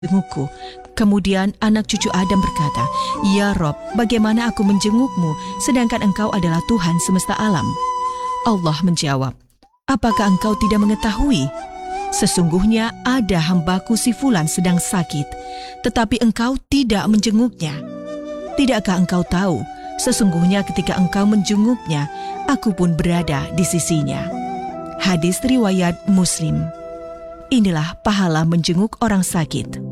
menjengukku. Kemudian anak cucu Adam berkata, "Ya Rob, bagaimana aku menjengukmu sedangkan engkau adalah Tuhan semesta alam?" Allah menjawab, "Apakah engkau tidak mengetahui? Sesungguhnya ada hambaku si Fulan sedang sakit, tetapi engkau tidak menjenguknya. Tidakkah engkau tahu, sesungguhnya ketika engkau menjenguknya, aku pun berada di sisinya." Hadis riwayat Muslim. Inilah pahala menjenguk orang sakit.